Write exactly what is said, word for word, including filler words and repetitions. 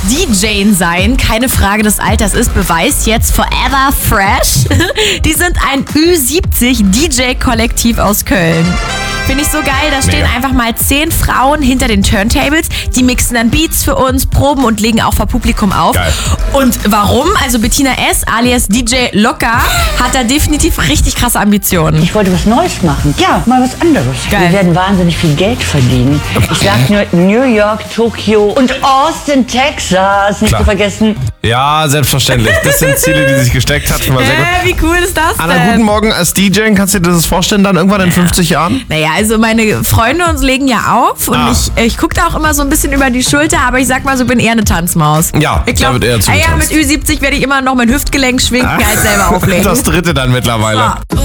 D J sein keine Frage des Alters ist, beweist jetzt Forever Fresh. Die sind ein Ü siebzig D J-Kollektiv aus Köln. Finde ich so geil, da stehen Mega. einfach mal zehn Frauen hinter den Turntables, die mixen dann Beats für uns, proben und legen auch vor Publikum auf. Geil. Und warum? Also Bettina S. alias D J Locker hat da definitiv richtig krasse Ambitionen. Ich wollte was Neues machen. Ja, mal was anderes. Geil. Wir werden wahnsinnig viel Geld verdienen. Ich sag nur New York, Tokio und Austin, Texas. Nicht Klar. zu vergessen. Ja, selbstverständlich. Das sind Ziele, die sich gesteckt hat. Schon mal sehr gut. Äh, wie cool ist das Anna, denn? guten Morgen als D J. Kannst du dir das vorstellen, dann irgendwann in fünfzig Jahren? Naja, also meine Freunde uns legen ja auf und Ah. ich, ich gucke da auch immer so ein bisschen über die Schulter, aber ich sag mal so, bin eher eine Tanzmaus. Ja, ich da glaub, wird eher ah ja, zugetanzt. mit Ü siebzig werde ich immer noch mein Hüftgelenk schwingen, als selber auflegen. Das dritte dann mittlerweile. So.